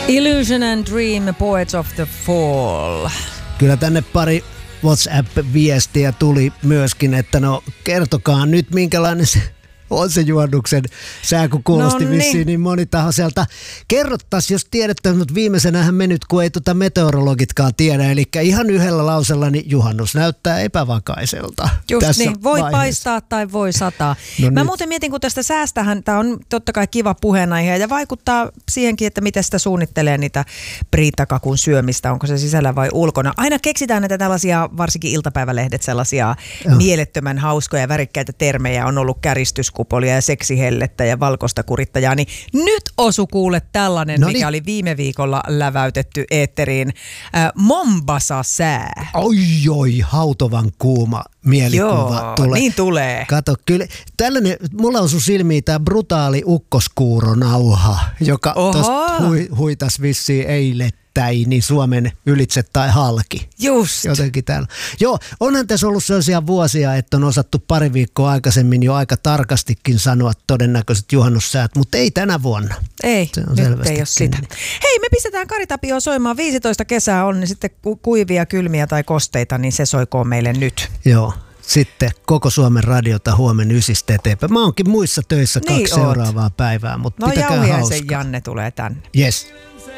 Illusion and Dream, Poets of the Fall. Kyllä tänne pari WhatsApp-viestiä tuli myöskin, että no kertokaa nyt minkälainen se on se juhannuksen sää, kun kuulosti vissiin niin monitahoiselta. Kerrottais, jos tiedätte, mutta viimeisenähän mennyt, kun ei meteorologitkaan tiedä. Eli ihan yhdellä lausella, niin juhannus näyttää epävakaiselta. Just tässä niin, voi vaiheessa paistaa tai voi sataa. No mä nyt. muuten mietin, kun tästä säästähän, tämä on totta kai kiva puheenaihe ja vaikuttaa siihenkin, että miten sitä suunnittelee niitä priitakakun syömistä, onko se sisällä vai ulkona. Aina keksitään näitä tällaisia, varsinkin iltapäivälehdet, sellaisia mielettömän hauskoja ja värikkäitä termejä. On ollut käristyskupolia ja seksihellettä ja valkoista kurittajaa, niin nyt osu kuule tällainen, mikä oli viime viikolla läväytetty eetteriin. Mombasa-sää. Oi, hautovan kuuma mielikuva tulee. Niin tulee. Kato, kyllä. Tällainen, mulla osui silmiin tämä brutaali ukkoskuuronauha, joka tuosta huitas vissiin eilettäin Suomen ylitse tai halki. Just. Jotenkin täällä. Joo, onhan tässä ollut sellaisia vuosia, että on osattu pari viikkoa aikaisemmin jo aika tarkastikin sanoa todennäköiset juhannussäät, mutta ei tänä vuonna. Ei, se on nyt ei ole sitä. Hei, me pistetään Kari Tapio soimaan. 15 kesää on, niin sitten kuivia, kylmiä tai kosteita, niin se soikoon meille nyt. Joo. Sitten koko Suomen radiota huomenna 9 eteenpäin. Mä oonkin muissa töissä 2 seuraavaa päivää, mutta pitäkää hauskaa. Jauhiaisen Janne tulee tänne. Yes.